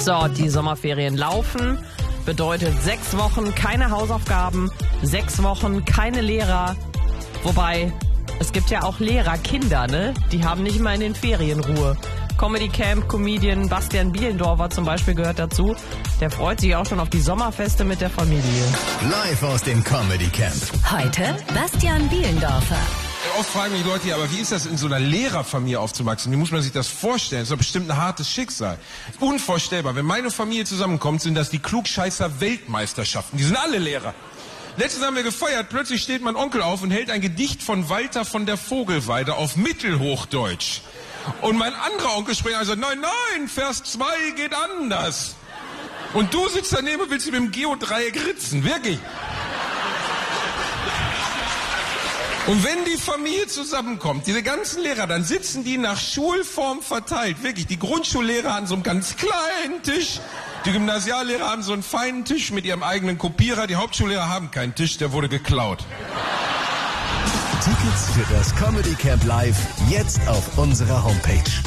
So, die Sommerferien laufen, bedeutet 6 Wochen keine Hausaufgaben, 6 Wochen keine Lehrer. Wobei, es gibt ja auch Lehrerkinder, ne? Die haben nicht mal in den Ferien Ruhe. Comedy Camp Comedian Bastian Bielendorfer zum Beispiel gehört dazu. Der freut sich auch schon auf die Sommerfeste mit der Familie. Live aus dem Comedy Camp. Heute Bastian Bielendorfer. Oft fragen mich Leute, aber wie ist das in so einer Lehrerfamilie aufzuwachsen? Wie muss man sich das vorstellen? Das ist doch bestimmt ein hartes Schicksal. Unvorstellbar. Wenn meine Familie zusammenkommt, sind das die Klugscheißer-Weltmeisterschaften. Die sind alle Lehrer. Letztens haben wir gefeiert, plötzlich steht mein Onkel auf und hält ein Gedicht von Walter von der Vogelweide auf Mittelhochdeutsch. Und mein anderer Onkel springt und sagt, nein, Vers 2 geht anders. Und du sitzt daneben und willst mit dem Geodreieck ritzen, wirklich. Und wenn die Familie zusammenkommt, diese ganzen Lehrer, dann sitzen die nach Schulform verteilt. Wirklich, die Grundschullehrer an so einem ganz kleinen Tisch. Die Gymnasiallehrer haben so einen feinen Tisch mit ihrem eigenen Kopierer. Die Hauptschullehrer haben keinen Tisch, der wurde geklaut. Tickets für das Comedy Camp Live jetzt auf unserer Homepage.